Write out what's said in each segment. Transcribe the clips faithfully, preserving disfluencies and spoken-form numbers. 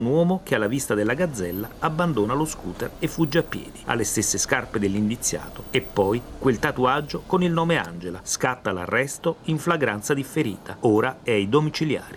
Un uomo che alla vista della gazzella abbandona lo scooter e fugge a piedi, ha le stesse scarpe dell'indiziato e poi quel tatuaggio con il nome Angela. Scatta l'arresto in flagranza differita, ora è ai domiciliari.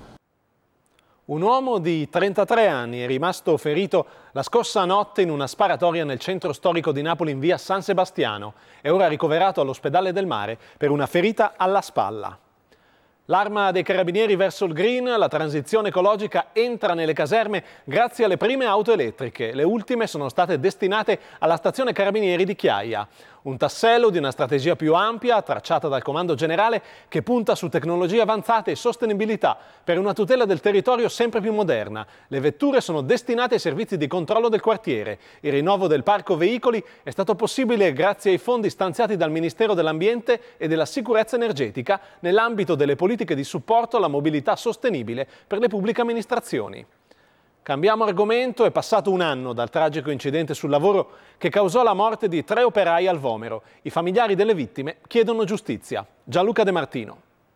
Un uomo di trentatré anni è rimasto ferito la scorsa notte in una sparatoria nel centro storico di Napoli in via San Sebastiano. È ora ricoverato all'ospedale del Mare per una ferita alla spalla. L'arma dei carabinieri verso il green, la transizione ecologica entra nelle caserme grazie alle prime auto elettriche. Le ultime sono state destinate alla stazione carabinieri di Chiaia. Un tassello di una strategia più ampia, tracciata dal Comando Generale, che punta su tecnologie avanzate e sostenibilità per una tutela del territorio sempre più moderna. Le vetture sono destinate ai servizi di controllo del quartiere. Il rinnovo del parco veicoli è stato possibile grazie ai fondi stanziati dal Ministero dell'Ambiente e della Sicurezza Energetica nell'ambito delle politiche di supporto alla mobilità sostenibile per le pubbliche amministrazioni. Cambiamo argomento, è passato un anno dal tragico incidente sul lavoro che causò la morte di tre operai al Vomero. I familiari delle vittime chiedono giustizia. Gianluca De Martino.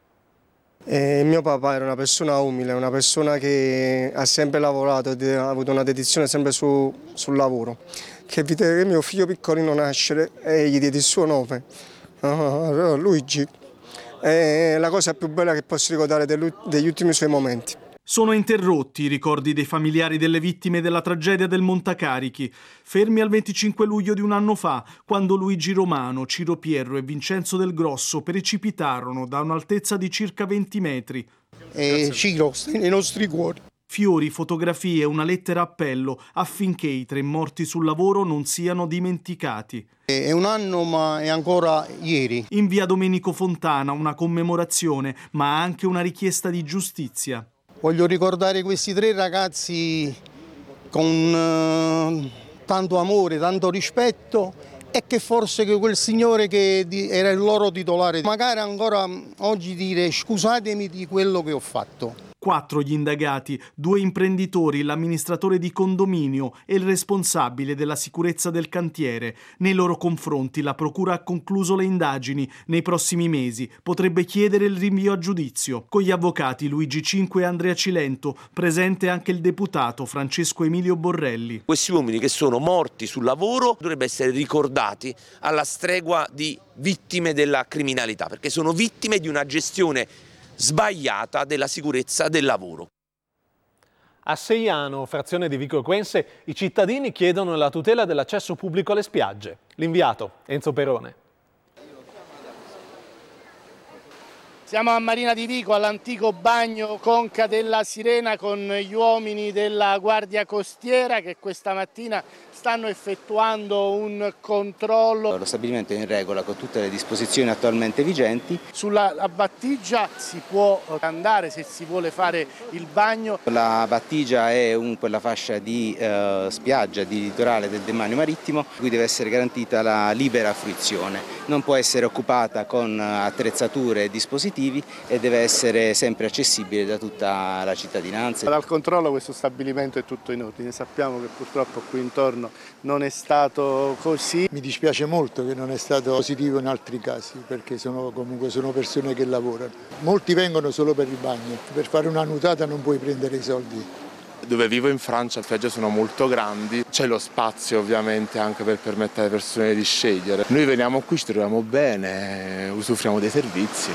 Eh, mio papà era una persona umile, una persona che ha sempre lavorato, ha avuto una dedizione sempre su, sul lavoro. Che vide mio figlio piccolino nascere e gli diede il suo nome, uh, Luigi. È la cosa più bella che posso ricordare degli ultimi suoi momenti. Sono interrotti i ricordi dei familiari delle vittime della tragedia del Montacarichi, fermi al venticinque luglio di un anno fa, quando Luigi Romano, Ciro Pierro e Vincenzo Del Grosso precipitarono da un'altezza di circa venti metri. E Ciro sta nei nostri cuori. Fiori, fotografie e una lettera appello affinché i tre morti sul lavoro non siano dimenticati. È un anno, ma è ancora ieri. In via Domenico Fontana una commemorazione, ma anche una richiesta di giustizia. Voglio ricordare questi tre ragazzi con uh, tanto amore, tanto rispetto e che forse che quel signore che era il loro titolare, magari ancora oggi dire scusatemi di quello che ho fatto. Quattro gli indagati, due imprenditori, l'amministratore di condominio e il responsabile della sicurezza del cantiere. Nei loro confronti la procura ha concluso le indagini. Nei prossimi mesi potrebbe chiedere il rinvio a giudizio. Con gli avvocati Luigi Cinque e Andrea Cilento, presente anche il deputato Francesco Emilio Borrelli. Questi uomini che sono morti sul lavoro dovrebbero essere ricordati alla stregua di vittime della criminalità, perché sono vittime di una gestione sbagliata della sicurezza del lavoro. A Seiano, frazione di Vico Equense, i cittadini chiedono la tutela dell'accesso pubblico alle spiagge. L'inviato, Enzo Perone. Siamo a Marina di Vico, all'antico bagno Conca della Sirena, con gli uomini della Guardia Costiera che questa mattina stanno effettuando un controllo. Lo stabilimento è in regola con tutte le disposizioni attualmente vigenti. Sulla battigia si può andare se si vuole fare il bagno. La battigia è un, quella fascia di eh, spiaggia di litorale del demanio marittimo, cui deve essere garantita la libera fruizione. Non può essere occupata con attrezzature e dispositivi e deve essere sempre accessibile da tutta la cittadinanza. Dal controllo questo stabilimento è tutto in ordine, sappiamo che purtroppo qui intorno non è stato così. Mi dispiace molto che non è stato positivo in altri casi, perché sono comunque sono persone che lavorano. Molti vengono solo per il bagno, per fare una nuotata non puoi prendere i soldi. Dove vivo in Francia le spiagge sono molto grandi, c'è lo spazio ovviamente anche per permettere alle persone di scegliere. Noi veniamo qui, ci troviamo bene, usufruiamo dei servizi.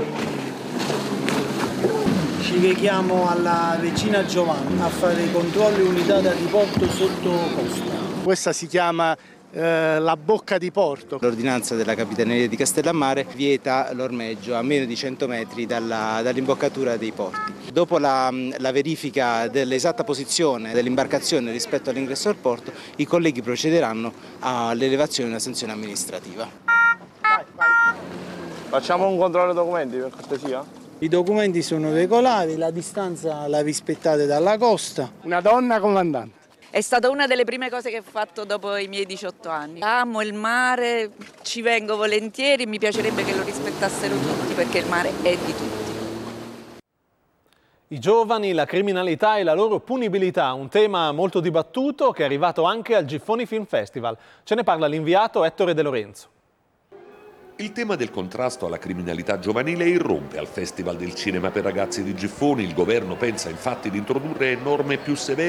Ci rechiamo alla Regina Giovanna a fare i controlli unità da diporto sotto costa. Questa si chiama eh, la bocca di porto. L'ordinanza della Capitaneria di Castellammare vieta l'ormeggio a meno di cento metri dalla, dall'imboccatura dei porti. Dopo la, la verifica dell'esatta posizione dell'imbarcazione rispetto all'ingresso al porto, i colleghi procederanno all'elevazione di una sanzione amministrativa. Vai, vai. Facciamo un controllo dei documenti per cortesia? I documenti sono regolari, la distanza la rispettate dalla costa. Una donna comandante. È stata una delle prime cose che ho fatto dopo i miei diciotto anni. Amo il mare, ci vengo volentieri, mi piacerebbe che lo rispettassero tutti perché il mare è di tutti. I giovani, la criminalità e la loro punibilità, un tema molto dibattuto che è arrivato anche al Giffoni Film Festival. Ce ne parla l'inviato Ettore De Lorenzo. Il tema del contrasto alla criminalità giovanile irrompe al Festival del Cinema per Ragazzi di Giffoni. Il governo pensa infatti di introdurre norme più severe